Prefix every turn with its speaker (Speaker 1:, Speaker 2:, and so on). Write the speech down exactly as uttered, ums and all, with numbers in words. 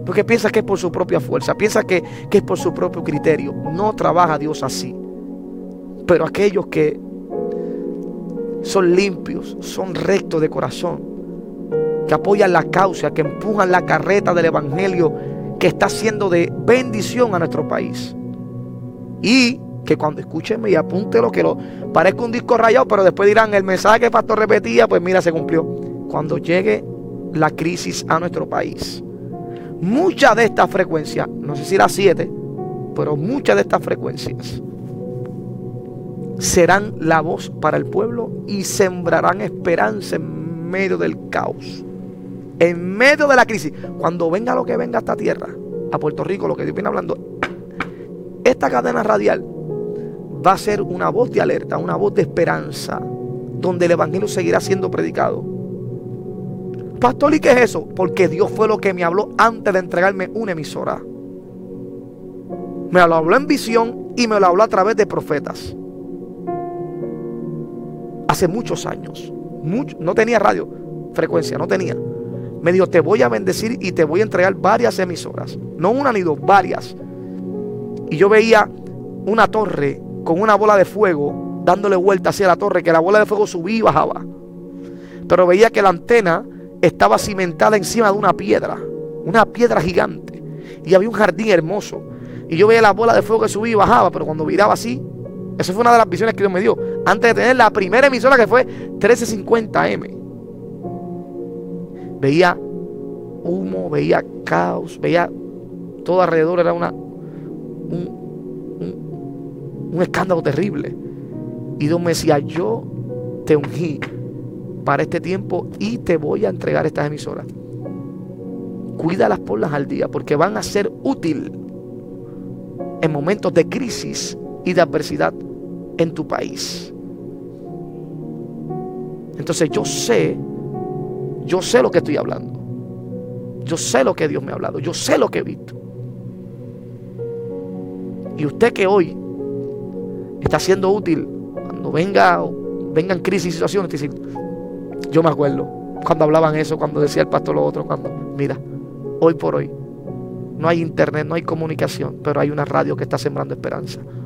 Speaker 1: Porque piensa que es por su propia fuerza, piensa que, que es por su propio criterio. No trabaja Dios así. Pero aquellos que son limpios, son rectos de corazón, que apoyan la causa, que empujan la carreta del evangelio, que está siendo de bendición a nuestro país. Y que cuando escúchenme y apúntelo, que lo parezca un disco rayado, pero después dirán, el mensaje que el pastor repetía, pues mira, se cumplió. Cuando llegue la crisis a nuestro país, muchas de estas frecuencias, no sé si las siete, pero muchas de estas frecuencias serán la voz para el pueblo y sembrarán esperanza en medio del caos, en medio de la crisis. Cuando venga lo que venga a esta tierra, a Puerto Rico, lo que Dios viene hablando, esta cadena radial va a ser una voz de alerta, una voz de esperanza, donde el evangelio seguirá siendo predicado. Pastor, ¿y qué es eso? Porque Dios fue lo que me habló antes de entregarme una emisora. Me lo habló en visión y me lo habló a través de profetas. Hace muchos años, mucho, no tenía radio frecuencia, no tenía. Me dijo, te voy a bendecir y te voy a entregar varias emisoras. No una ni dos, varias. Y yo veía una torre con una bola de fuego dándole vuelta hacia la torre, que la bola de fuego subía y bajaba. Pero veía que la antena estaba cimentada encima de una piedra, una piedra gigante. Y había un jardín hermoso. Y yo veía la bola de fuego que subía y bajaba, pero cuando viraba así, esa fue una de las visiones que Dios me dio, antes de tener la primera emisora, que fue trece cincuenta eme. Veía humo, veía caos, veía todo alrededor, era una un, un, un escándalo terrible. Y Dios me decía, yo te ungí para este tiempo y te voy a entregar estas emisoras. Cuídalas, ponlas al día, porque van a ser útiles en momentos de crisis y de adversidad en tu país. Entonces yo sé, yo sé lo que estoy hablando. Yo sé lo que Dios me ha hablado. Yo sé lo que he visto. Y usted que hoy está siendo útil, cuando venga, vengan crisis y situaciones, decir, yo me acuerdo cuando hablaban eso, cuando decía el pastor lo otro, cuando, mira, hoy por hoy no hay internet, no hay comunicación, pero hay una radio que está sembrando esperanza.